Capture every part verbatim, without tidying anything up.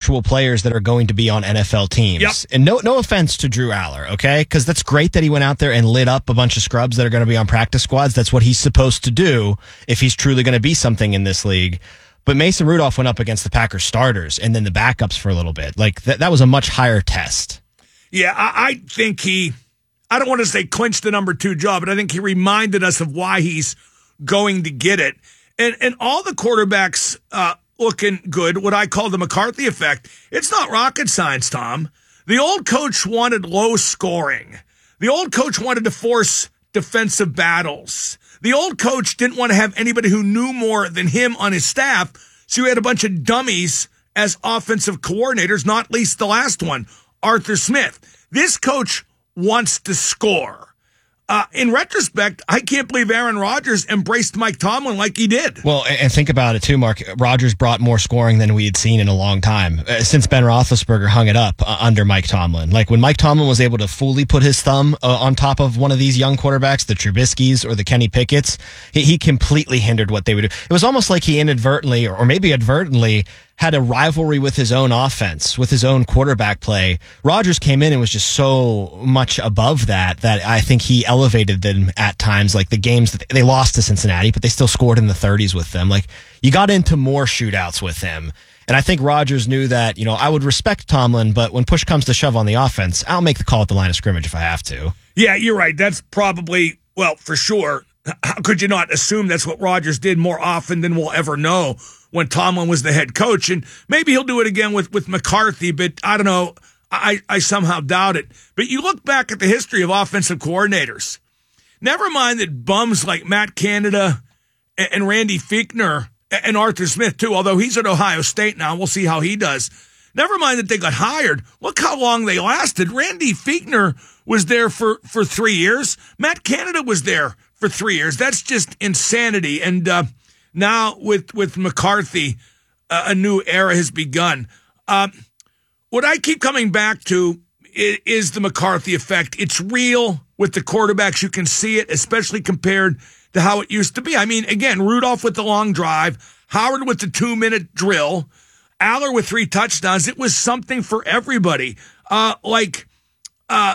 actual players that are going to be on N F L teams. Yep. And no no offense to Drew Aller, okay? Because that's great that he went out there and lit up a bunch of scrubs that are going to be on practice squads. That's what he's supposed to do if he's truly going to be something in this league. But Mason Rudolph went up against the Packers starters and then the backups for a little bit. Like, that, that was a much higher test. Yeah, I, I think he, I don't want to say clinched the number two job, but I think he reminded us of why he's going to get it. And and all the quarterbacks uh, looking good, what I call the McCarthy effect, it's not rocket science, Tom. The old coach wanted low scoring. The old coach wanted to force defensive battles. The old coach didn't want to have anybody who knew more than him on his staff, so he had a bunch of dummies as offensive coordinators, not least the last one, Arthur Smith. This coach wants to score. Uh, in retrospect, I can't believe Aaron Rodgers embraced Mike Tomlin like he did. Well, and think about it too, Mark. Rodgers brought more scoring than we had seen in a long time, uh, since Ben Roethlisberger hung it up uh, under Mike Tomlin. Like, when Mike Tomlin was able to fully put his thumb uh, on top of one of these young quarterbacks, the Trubiskys or the Kenny Pickett's, he, he completely hindered what they would do. It was almost like he inadvertently, or maybe advertently, had a rivalry with his own offense, with his own quarterback play. Rodgers came in and was just so much above that, that I think he elevated them at times. Like, the games that they lost to Cincinnati, but they still scored in the thirties with them. Like, you got into more shootouts with him. And I think Rodgers knew that, you know, I would respect Tomlin, but when push comes to shove on the offense, I'll make the call at the line of scrimmage if I have to. Yeah, you're right. That's probably, well, for sure. How could you not assume that's what Rodgers did more often than we'll ever know when Tomlin was the head coach? And maybe he'll do it again with, with McCarthy, but I don't know. I, I somehow doubt it. But you look back at the history of offensive coordinators. Never mind that bums like Matt Canada and, and Randy Fichtner and Arthur Smith, too, although he's at Ohio State now. We'll see how he does. Never mind that they got hired. Look how long they lasted. Randy Fichtner was there for, for three years. Matt Canada was there for three years. That's just insanity. And uh, now with, with McCarthy, uh, a new era has begun. Uh, what I keep coming back to is, is the McCarthy effect. It's real with the quarterbacks. You can see it, especially compared to how it used to be. I mean, again, Rudolph with the long drive, Howard with the two-minute drill, Aller with three touchdowns. It was something for everybody. Uh, like uh,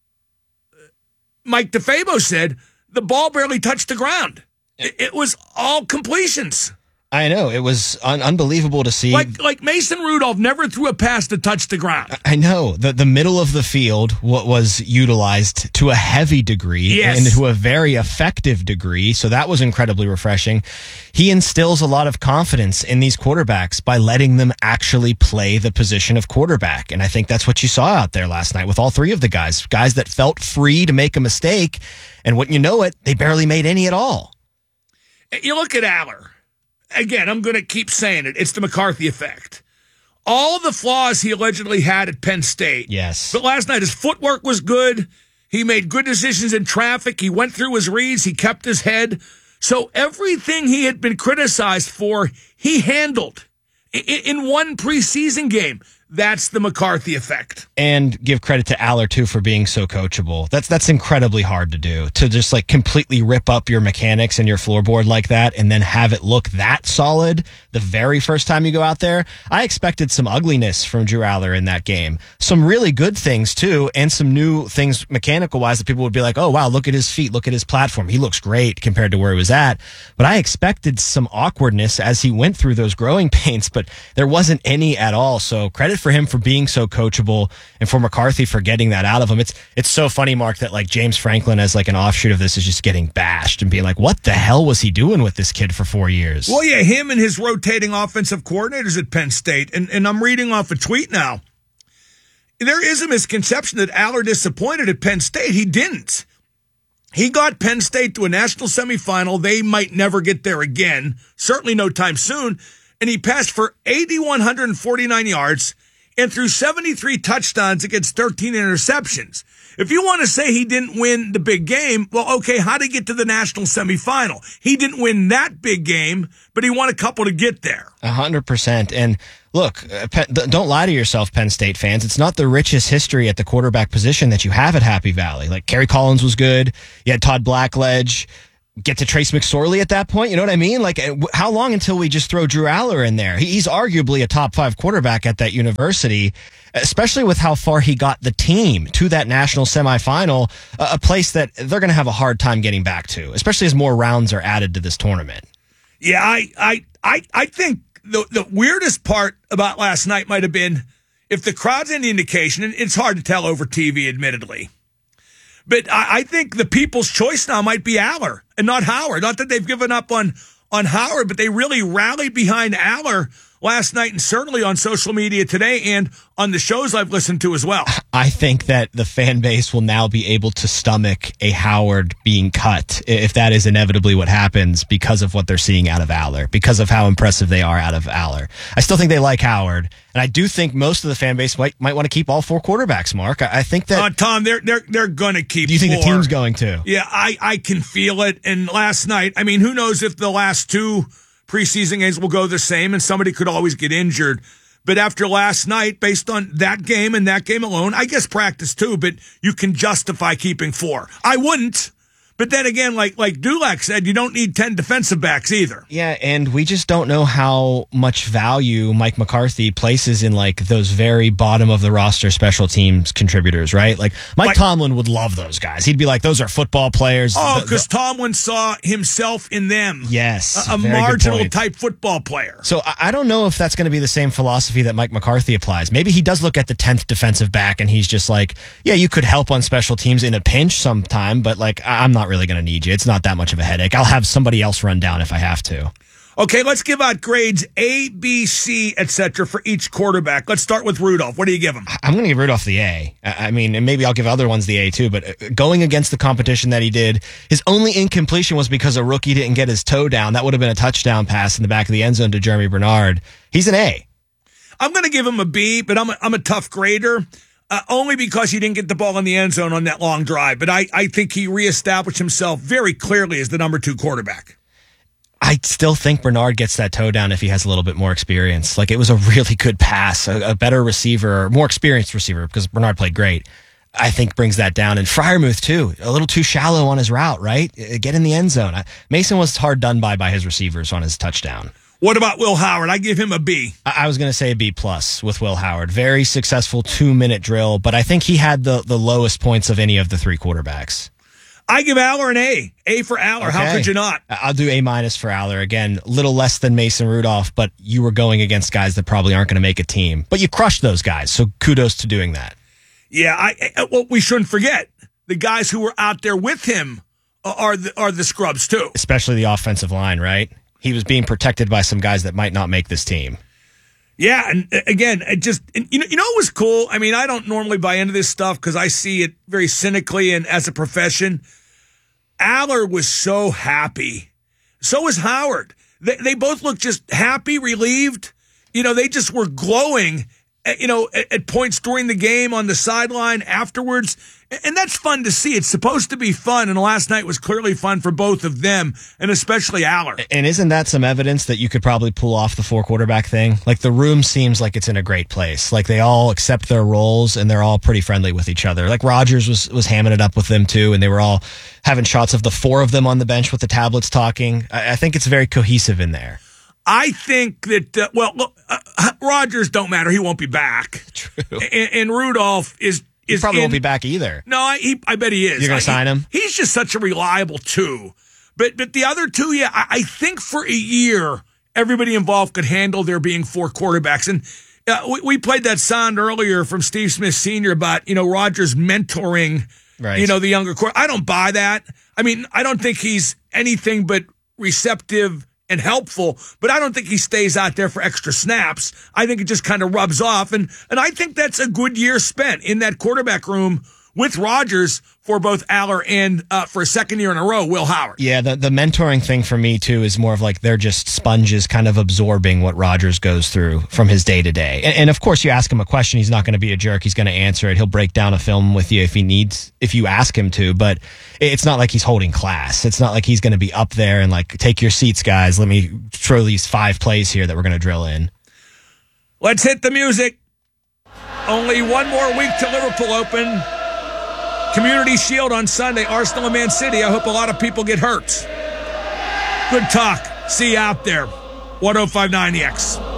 Mike DeFabo said, the ball barely touched the ground. It, it was all completions. I know. It was un- unbelievable to see. Like like Mason Rudolph never threw a pass to touch the ground. I know. The the middle of the field what was utilized to a heavy degree, yes, and to a very effective degree, so that was incredibly refreshing. He instills a lot of confidence in these quarterbacks by letting them actually play the position of quarterback, and I think that's what you saw out there last night with all three of the guys. Guys that felt free to make a mistake, and wouldn't you know it, they barely made any at all. You look at Aller. Again, I'm going to keep saying it. It's the McCarthy effect. All the flaws he allegedly had at Penn State. Yes. But last night, his footwork was good. He made good decisions in traffic. He went through his reads. He kept his head. So everything he had been criticized for, he handled in one preseason game. That's the McCarthy effect. And give credit to Aller, too, for being so coachable. That's that's incredibly hard to do, to just like completely rip up your mechanics and your floorboard like that and then have it look that solid the very first time you go out there. I expected some ugliness from Drew Aller in that game. Some really good things, too, and some new things mechanical-wise that people would be like, oh, wow, look at his feet, look at his platform. He looks great compared to where he was at. But I expected some awkwardness as he went through those growing pains, but there wasn't any at all. So credit for him for being so coachable and for McCarthy for getting that out of him. It's it's so funny, Mark, that like James Franklin as like an offshoot of this is just getting bashed and being like, what the hell was he doing with this kid for four years? Well, yeah, him and his rotating offensive coordinators at Penn State. And, and I'm reading off a tweet now. There is a misconception that Aller disappointed at Penn State. He didn't. He got Penn State to a national semifinal. They might never get there again. Certainly no time soon. And he passed for eight thousand one hundred forty-nine yards and threw seventy-three touchdowns against thirteen interceptions. If you want to say he didn't win the big game, well, okay, how did he get to the national semifinal? He didn't win that big game, but he won a couple to get there. A hundred percent. And look, don't lie to yourself, Penn State fans. It's not the richest history at the quarterback position that you have at Happy Valley. Like, Kerry Collins was good. You had Todd Blackledge. get to Trace McSorley at that point? You know what I mean? Like, how long until we just throw Drew Aller in there? He's arguably a top five quarterback at that university, especially with how far he got the team to that national semifinal, a place that they're going to have a hard time getting back to, especially as more rounds are added to this tournament. Yeah, I, I, I, I think the the weirdest part about last night might have been if the crowd's any indication, and it's hard to tell over T V, admittedly. But I, I think the people's choice now might be Aller and not Howard. Not that they've given up on, on Howard, but they really rallied behind Aller last night and certainly on social media today and on the shows I've listened to as well. I think that the fan base will now be able to stomach a Howard being cut if that is inevitably what happens because of what they're seeing out of Aller, because of how impressive they are out of Aller. I still think they like Howard, and I do think most of the fan base might might want to keep all four quarterbacks, Mark. I, I think that... Uh, Tom, they're, they're, they're going to keep Do you think four. the team's going to? Yeah, I, I can feel it. And last night, I mean, who knows if the last two preseason games will go the same, and somebody could always get injured. But after last night, based on that game and that game alone, I guess practice too, but you can justify keeping four. I wouldn't. But then again, like like Dulac said, you don't need ten defensive backs either. Yeah, and we just don't know how much value Mike McCarthy places in like those very bottom of the roster special teams contributors, right? Like Mike like, Tomlin would love those guys. He'd be like, those are football players. Oh, because Tomlin saw himself in them. Yes. A, a marginal type football player. So I don't know if that's going to be the same philosophy that Mike McCarthy applies. Maybe he does look at the tenth defensive back and he's just like, yeah, you could help on special teams in a pinch sometime, but like, I'm not really going to need you. It's not that much of a headache. I'll have somebody else run down if I have to. Okay, let's give out grades A, B, C, et cetera for each quarterback. Let's start with Rudolph. What do you give him? I'm going to give Rudolph the A. I mean, and maybe I'll give other ones the A too, but going against the competition that he did, his only incompletion was because a rookie didn't get his toe down. That would have been a touchdown pass in the back of the end zone to Jeremy Bernard. He's an A. I'm going to give him a B, but I'm a, I'm a tough grader. Uh, only because he didn't get the ball in the end zone on that long drive. But I, I think he reestablished himself very clearly as the number two quarterback. I still think Bernard gets that toe down if he has a little bit more experience. Like, it was a really good pass, a, a better receiver, more experienced receiver, because Bernard played great, I think brings that down. And Freiermuth, too, a little too shallow on his route, right? Get in the end zone. Mason was hard done by by his receivers on his touchdown. What about Will Howard? I give him a B. I was going to say a B plus with Will Howard. Very successful two-minute drill, but I think he had the, the lowest points of any of the three quarterbacks. I give Aller an A. A for Aller. Okay. How could you not? I'll do A minus for Aller. Again, a little less than Mason Rudolph, but you were going against guys that probably aren't going to make a team. But you crushed those guys, so kudos to doing that. Yeah, I, I well, we shouldn't forget the guys who were out there with him are the, are the scrubs too. Especially the offensive line, right? He was being protected by some guys that might not make this team. Yeah, and again, it just and you know, you know, it was cool. I mean, I don't normally buy into this stuff because I see it very cynically and as a profession. Aller was so happy. So was Howard. They they both looked just happy, relieved. You know, they just were glowing. You know, at, at points during the game, on the sideline, afterwards. And that's fun to see. It's supposed to be fun, and last night was clearly fun for both of them, and especially Aller. And isn't that some evidence that you could probably pull off the four quarterback thing? Like, the room seems like it's in a great place. Like, they all accept their roles, and they're all pretty friendly with each other. Like, Rodgers was, was hamming it up with them, too, and they were all having shots of the four of them on the bench with the tablets talking. I, I think it's very cohesive in there. I think that, uh, well, look, uh, Rodgers don't matter. He won't be back. True. And, and Rudolph is... He probably in, won't be back either. No, I, he, I bet he is. You're going to sign him? He, he's just such a reliable two. But but the other two, yeah, I, I think for a year, everybody involved could handle there being four quarterbacks. And uh, we, we played that sound earlier from Steve Smith Senior about, you know, Rodgers mentoring, right. you know, the younger core. I don't buy that. I mean, I don't think he's anything but receptive and helpful, but I don't think he stays out there for extra snaps. I think it just kind of rubs off, and and I think that's a good year spent in that quarterback room with Rodgers for both Aller and uh, for a second year in a row, Will Howard. Yeah, the, the mentoring thing for me, too, is more of like they're just sponges kind of absorbing what Rodgers goes through from his day-to-day. And, and of course, you ask him a question, he's not going to be a jerk. He's going to answer it. He'll break down a film with you if he needs, if you ask him to. But it's not like he's holding class. It's not like he's going to be up there and like, take your seats, guys. Let me throw these five plays here that we're going to drill in. Let's hit the music. Only one more week to Liverpool Open. Community Shield on Sunday, Arsenal and Man City. I hope a lot of people get hurt. Good talk. See you out there. ten fifty-nine E X.